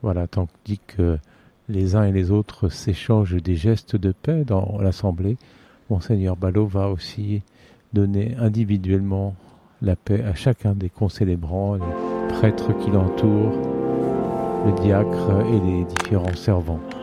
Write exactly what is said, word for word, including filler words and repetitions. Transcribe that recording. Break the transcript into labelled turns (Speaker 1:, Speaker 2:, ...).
Speaker 1: Voilà, tandis que les uns et les autres s'échangent des gestes de paix dans l'Assemblée, Monseigneur Ballot va aussi donner individuellement la paix à chacun des concélébrants, les prêtres qui l'entourent, le diacre et les différents servants.